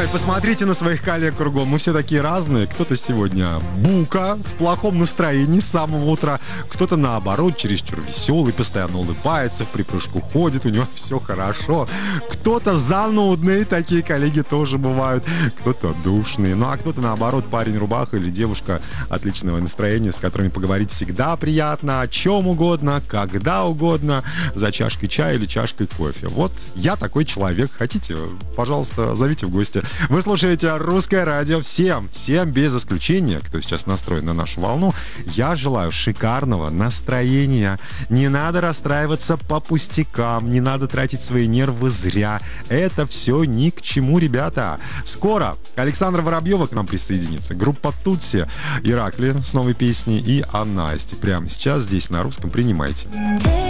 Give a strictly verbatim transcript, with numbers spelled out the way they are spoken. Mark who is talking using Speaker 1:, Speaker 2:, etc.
Speaker 1: посмотрите на своих коллег кругом. Мы все такие разные. Кто-то сегодня бука, в плохом настроении с самого утра. Кто-то, наоборот, чересчур веселый, постоянно улыбается, в припрыжку ходит, у него все хорошо. Кто-то занудный, такие коллеги тоже бывают. Кто-то душный. Ну, а кто-то, наоборот, парень-рубаха или девушка отличного настроения, с которыми поговорить всегда приятно, о чем угодно, когда угодно, за чашкой чая или чашкой кофе. Вот я такой человек. Хотите, пожалуйста, зовите в гости. Вы слушаете «Русское радио». Всем, всем без исключения, кто сейчас настроен на нашу волну, я желаю шикарного настроения. Не надо расстраиваться по пустякам, не надо тратить свои нервы зря. Это все ни к чему, ребята. Скоро Александра Воробьева к нам присоединится. Группа Тутси, Иракли с новой песней и Анасти. Прямо сейчас здесь на Русском принимайте.